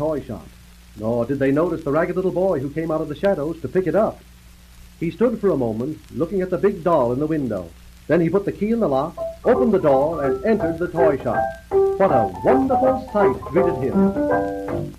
toy shop. Nor did they notice the ragged little boy who came out of the shadows to pick it up. He stood for a moment, looking at the big doll in the window. Then he put the key in the lock, opened the door, and entered the toy shop. What a wonderful sight greeted him!